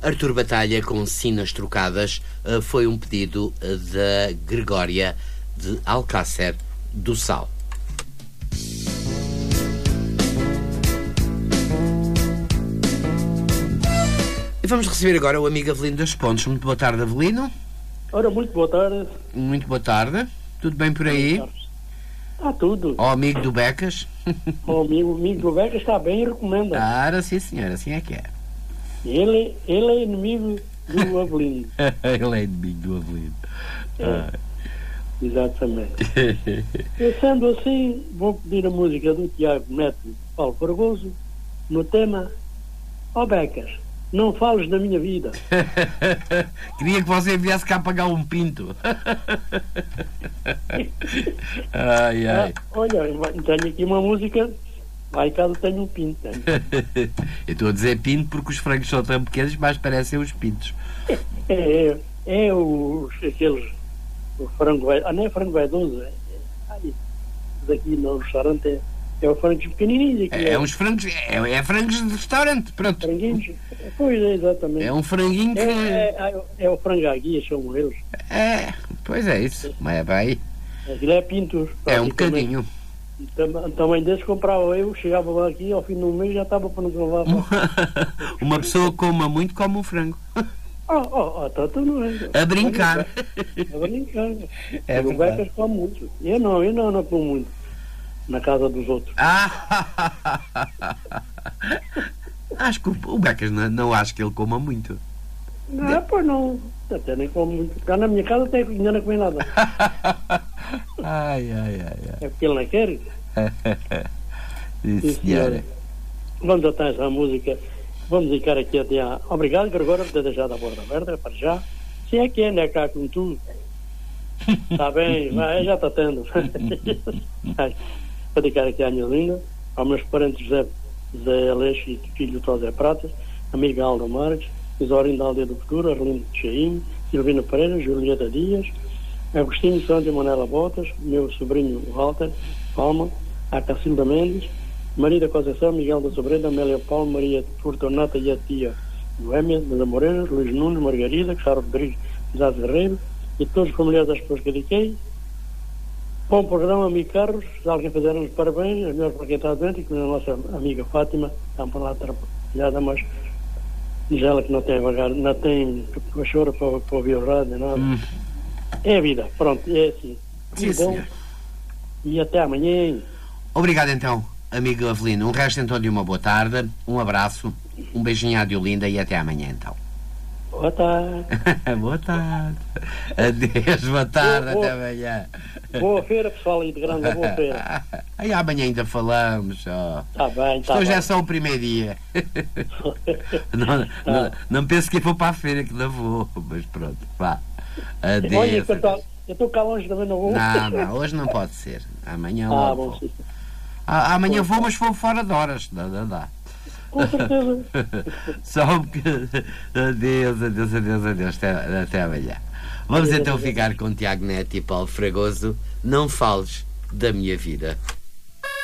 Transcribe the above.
Artur Batalha com Sinas Trocadas foi um pedido da Gregória de Alcácer do Sal. E vamos receber agora o amigo Avelino das Pontes. Muito boa tarde, Avelino. Ora, muito boa tarde. Muito boa tarde. Tudo bem por aí? Está tudo. Ó amigo do Becas. O amigo do Becas está bem e recomenda. Ah, sim senhor, assim é que é. Ele é inimigo do Avelino. Ele é inimigo do Avelino. Exatamente. Sendo assim, vou pedir a música do Tiago Neto Paulo Fragoso no tema Becas, não fales da minha vida. Queria que você viesse cá pagar um pinto. Ai, ai. Olha, tenho aqui uma música. Lá em casa tenho um pinto. Eu estou a dizer pinto porque os frangos são tão pequenos, mas parecem os pintos. Aqueles. O frango é. Não é frango vaidoso. Daqui no restaurante é o frango pequenininho. É uns frangos. É frangos de restaurante, pronto. Franguinhos. Pois é, exatamente. É um franguinho que. É o frango à guia, chamam eles. Pois é isso. Mas é bem. Aquilo é pinto. É um bocadinho. Também desde comprava eu, chegava lá aqui, ao fim do mês já estava para nos levar. Uma pessoa coma muito, come um frango. Tanto não é. A brincar. A brincar. O verdade. Becas come muito. Eu não como muito. Na casa dos outros. Acho que o Becas não acho que ele coma muito. Não, pois não. Até nem como muito. Cá na minha casa até ainda não come nada. Ai. É porque ele não quer. Sim, senhora. Vamos até essa música. Vamos dedicar aqui até a... Obrigado, Gregório, por ter deixado a porta aberta para já. Sim, é que é, né? Cá com tudo. Está bem, já está tendo. Vou dedicar aqui à minha linda, aos meus parentes Zé Aleixo e filho José Pratas, amiga Alda Marques, Isorino da Aldeia do Futuro, Arlindo Chaim, Silvina Pereira, Julieta Dias, Agostinho Santos e Manela Botas, meu sobrinho Walter Palma, a Cacilda Mendes, Maria da Conceição, Miguel da Sobreda, Amélia Paulo, Maria Fortunata e a tia Noémia da Moreira, Luís Nunes, Margarida, Carlos Rodrigues, José Guerreiro e todos os familiares das pessoas que dediquei. Bom programa, amigo Carlos. Se alguém fizer uns parabéns, as melhores para quem está dentro, e com a nossa amiga Fátima, está para lá trabalhada, mas diz ela que não tem cachorro para ouvir o rádio, nada. É a vida, pronto, é assim. Sim, bom, e até amanhã. Obrigado então, amigo Avelino. Um resto então de uma boa tarde, um abraço, um beijinho à Diolinda e até amanhã então. Boa tarde. Boa tarde. Adeus, boa tarde, até amanhã. Boa feira, pessoal aí de Grande, boa feira. Aí amanhã ainda falamos. Está bem, está bem. Hoje é só o primeiro dia. Não penso que eu vou para a feira, que não vou, mas pronto, vá. Adeus. Olha, eu estou cá longe, também não vou. Não, hoje não pode ser. Amanhã logo bom, sim. amanhã vou, mas vou fora de horas. Dá. Com certeza. Só porque... Adeus. Até amanhã. Vamos então ficar com Tiago Neto e Paulo Fragoso. Não fales da minha vida.